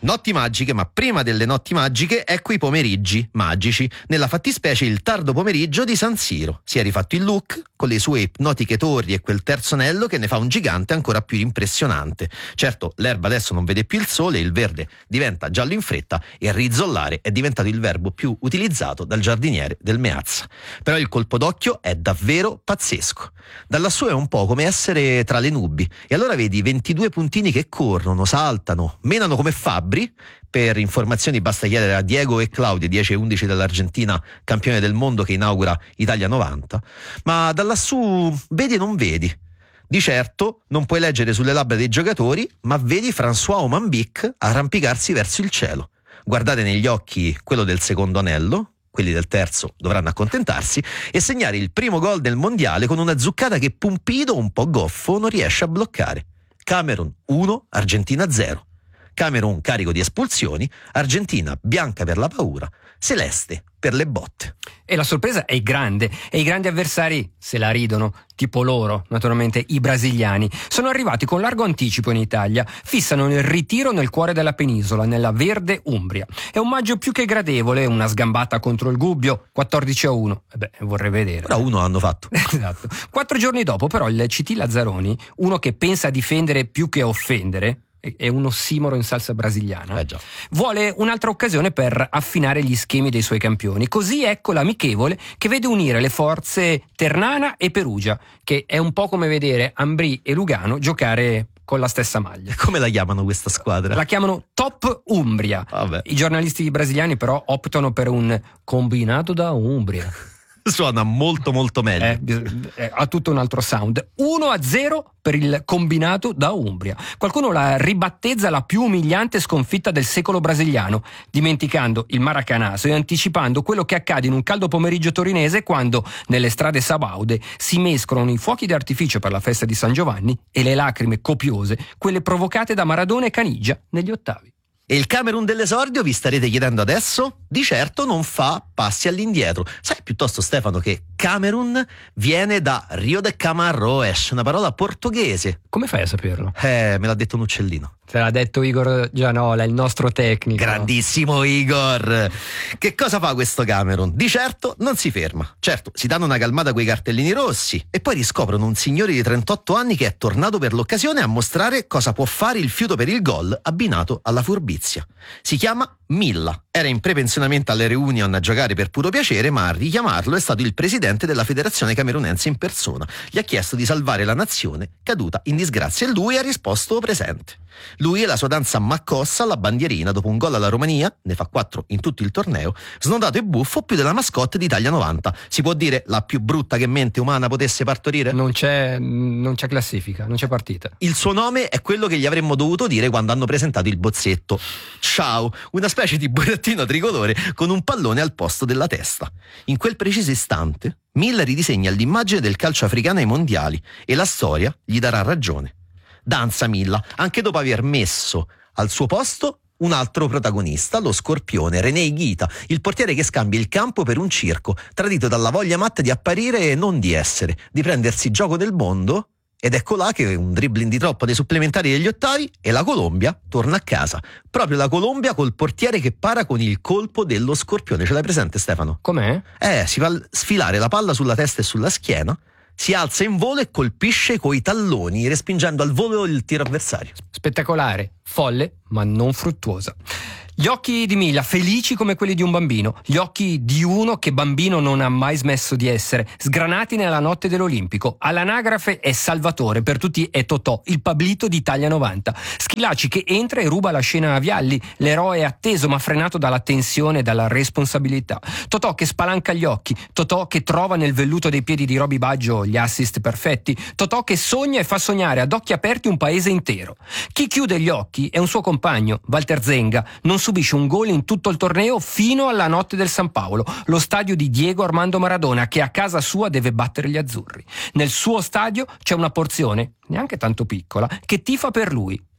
Notti magiche, ma prima delle notti magiche ecco i pomeriggi magici, nella fattispecie il tardo pomeriggio di San Siro. Si è rifatto il look con le sue ipnotiche torri e quel terzo anello che ne fa un gigante ancora più impressionante. Certo, l'erba adesso non vede più il sole, il verde diventa giallo in fretta e rizollare è diventato il verbo più utilizzato dal giardiniere del Meazza. Però il colpo d'occhio è davvero pazzesco. Da lassù è un po' come essere tra le nubi e allora vedi 22 puntini che corrono, saltano, menano come fabbri. Per informazioni basta chiedere a Diego e Claudio, 10 e 11 dell'Argentina, campione del mondo che inaugura Italia 90. Ma da lassù vedi e non vedi. Di certo non puoi leggere sulle labbra dei giocatori, ma vedi François Omanbic arrampicarsi verso il cielo. Guardate negli occhi quello del secondo anello, quelli del terzo dovranno accontentarsi, e segnare il primo gol del mondiale con una zuccata che Pumpido, un po' goffo, non riesce a bloccare. Camerun 1, Argentina 0. Camerun carico di espulsioni, Argentina bianca per la paura, celeste per le botte. E la sorpresa è grande, e i grandi avversari se la ridono, tipo loro, naturalmente i brasiliani. Sono arrivati con largo anticipo in Italia, fissano il ritiro nel cuore della penisola, nella verde Umbria. È un maggio più che gradevole, una sgambata contro il Gubbio, 14-1. Vorrei vedere. Però uno hanno fatto. Esatto. 4 giorni dopo però il CT Lazzaroni, uno che pensa a difendere più che a offendere, è un ossimoro in salsa brasiliana, Già. vuole un'altra occasione per affinare gli schemi dei suoi campioni. Così ecco l'amichevole che vede unire le forze Ternana e Perugia, che è un po' come vedere Ambrì e Lugano giocare con la stessa maglia. Come la chiamano questa squadra? La chiamano Top Umbria. Vabbè. I giornalisti brasiliani però optano per un combinato da Umbria. Suona molto molto meglio. Ha tutto un altro sound. 1-0 per il combinato da Umbria. Qualcuno la ribattezza la più umiliante sconfitta del secolo brasiliano, dimenticando il Maracanazo e anticipando quello che accade in un caldo pomeriggio torinese quando nelle strade sabaude si mescolano i fuochi d'artificio per la festa di San Giovanni e le lacrime copiose, quelle provocate da Maradona e Caniggia negli ottavi. E il Camerun dell'esordio, vi starete chiedendo adesso? Di certo non fa passi all'indietro. Sai piuttosto, Stefano, che Camerun viene da Rio de Camarões, una parola portoghese. Come fai a saperlo? Me l'ha detto un uccellino. Te l'ha detto Igor Gianola, il nostro tecnico. Grandissimo Igor! Che cosa fa questo Camerun? Di certo non si ferma. Certo, si danno una calmata coi cartellini rossi e poi riscoprono un signore di 38 anni che è tornato per l'occasione a mostrare cosa può fare il fiuto per il gol abbinato alla furbizia. Si chiama Milla. Era in prepensionamento alle Reunion a giocare per puro piacere, ma a richiamarlo è stato il presidente della federazione camerunense in persona. Gli ha chiesto di salvare la nazione caduta in disgrazia e lui ha risposto presente. Lui e la sua danza maccossa alla bandierina dopo un gol alla Romania, ne fa 4 in tutto il torneo, snodato e buffo più della mascotte d'Italia 90. Si può dire la più brutta che mente umana potesse partorire? Non c'è classifica, non c'è partita. Il suo nome è quello che gli avremmo dovuto dire quando hanno presentato il bozzetto. Ciao, una specie di burattino tricolore con un pallone al posto della testa. In quel preciso istante, Miller ridisegna l'immagine del calcio africano ai mondiali e la storia gli darà ragione. Danza Milla, anche dopo aver messo al suo posto un altro protagonista, lo scorpione René Higuita, il portiere che scambia il campo per un circo, tradito dalla voglia matta di apparire e non di essere, di prendersi gioco del mondo. Ed ecco là che un dribbling di troppo dei supplementari degli ottavi e la Colombia torna a casa. Proprio la Colombia col portiere che para con il colpo dello scorpione. Ce l'hai presente, Stefano? Com'è? Si fa sfilare la palla sulla testa e sulla schiena, si alza in volo e colpisce coi talloni, respingendo al volo il tiro avversario. Spettacolare, folle, ma non fruttuosa. Gli occhi di Milla, felici come quelli di un bambino, gli occhi di uno che bambino non ha mai smesso di essere, sgranati nella notte dell'Olimpico. All'anagrafe è Salvatore, per tutti è Totò, il Pablito d'Italia 90. Schillaci che entra e ruba la scena a Vialli, l'eroe atteso ma frenato dalla tensione e dalla responsabilità. Totò che spalanca gli occhi, Totò che trova nel velluto dei piedi di Roby Baggio gli assist perfetti, Totò che sogna e fa sognare ad occhi aperti un paese intero. Chi chiude gli occhi è un suo compagno, Walter Zenga, non subisce un gol in tutto il torneo fino alla notte del San Paolo, lo stadio di Diego Armando Maradona che a casa sua deve battere gli azzurri. Nel suo stadio c'è una porzione, neanche tanto piccola, che tifa per lui,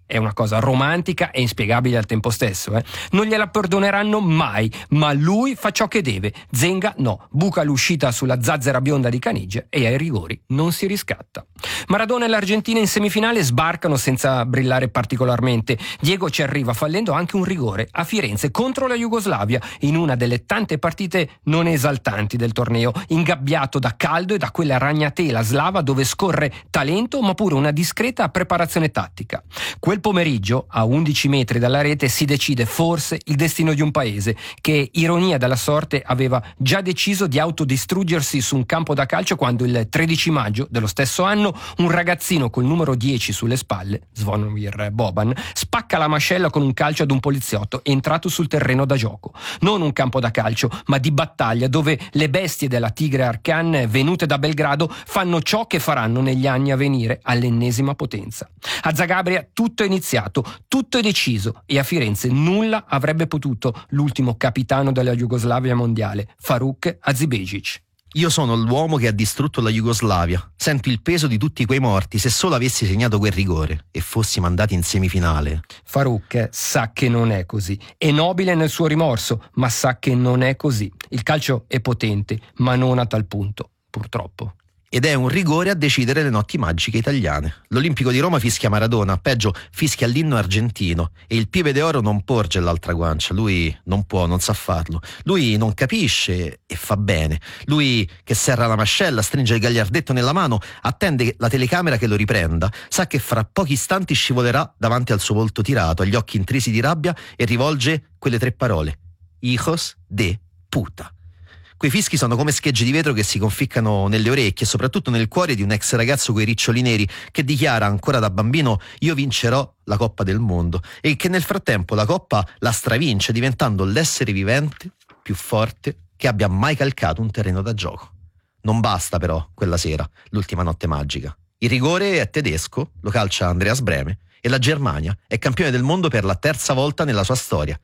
È una cosa romantica e inspiegabile al tempo stesso. Non gliela perdoneranno mai, ma lui fa ciò che deve. Zenga no, buca l'uscita sulla zazzera bionda di Caniggia e ai rigori non si riscatta. Maradona e l'Argentina in semifinale sbarcano senza brillare particolarmente. Diego ci arriva fallendo anche un rigore a Firenze contro la Jugoslavia, in una delle tante partite non esaltanti del torneo, ingabbiato da caldo e da quella ragnatela slava dove scorre talento ma pure una discreta preparazione tattica. Quel pomeriggio, a 11 metri dalla rete, si decide forse il destino di un paese che, ironia della sorte, aveva già deciso di autodistruggersi su un campo da calcio quando il 13 maggio dello stesso anno un ragazzino col numero 10 sulle spalle, Zvonimir Boban, spacca la mascella con un calcio ad un poliziotto entrato sul terreno da gioco. Non un campo da calcio, ma di battaglia, dove le bestie della Tigre Arkan, venute da Belgrado, fanno ciò che faranno negli anni a venire all'ennesima potenza. A Zagabria tutto è iniziato, tutto è deciso, e a Firenze nulla avrebbe potuto l'ultimo capitano della Jugoslavia mondiale, Faruk Hadzibegic. Io sono l'uomo che ha distrutto la Jugoslavia. Sento il peso di tutti quei morti. Se solo avessi segnato quel rigore e fossimo andati in semifinale. Faruk sa che non è così. È nobile nel suo rimorso, ma sa che non è così. Il calcio è potente, ma non a tal punto, purtroppo. Ed è un rigore a decidere le notti magiche italiane. L'Olimpico di Roma fischia Maradona, peggio fischia l'inno argentino, e il pieve d'oro non porge l'altra guancia. Lui non può, non sa farlo. Lui non capisce e fa bene. Lui che serra la mascella, stringe il gagliardetto nella mano, attende la telecamera che lo riprenda, sa che fra pochi istanti scivolerà davanti al suo volto tirato, agli occhi intrisi di rabbia, e rivolge quelle 3 parole: hijos de puta. Quei fischi sono come schegge di vetro che si conficcano nelle orecchie e soprattutto nel cuore di un ex ragazzo coi riccioli neri che dichiara ancora da bambino: io vincerò la Coppa del Mondo, e che nel frattempo la Coppa la stravince, diventando l'essere vivente più forte che abbia mai calcato un terreno da gioco. Non basta però quella sera, l'ultima notte magica. Il rigore è tedesco, lo calcia Andreas Brehme, e la Germania è campione del mondo per la 3ª volta nella sua storia.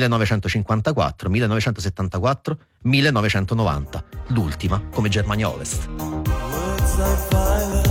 1954, 1974, 1990, l'ultima come Germania Ovest.